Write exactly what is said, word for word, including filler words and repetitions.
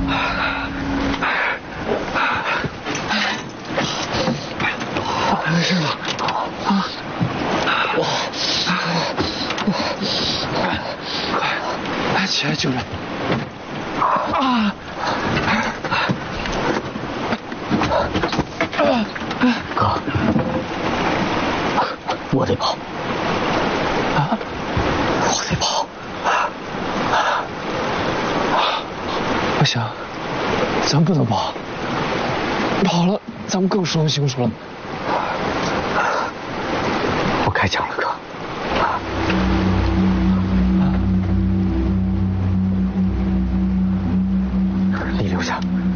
没事吧？啊！我，快，快起来救人！啊！ 哥，我得跑。 啊！我得跑。不行，咱不能跑，跑了咱们更说不清楚了。 我开枪了，哥。你留下。